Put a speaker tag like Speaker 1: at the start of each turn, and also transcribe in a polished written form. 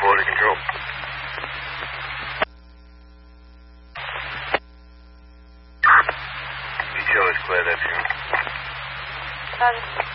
Speaker 1: 4 to control. You show us clear that fuel.